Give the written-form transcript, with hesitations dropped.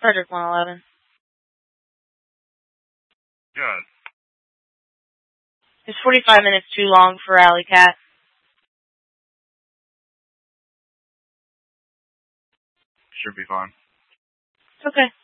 Frederick 111. Good. It's 45 minutes too long for Alley Cat. Should be fine. It's okay.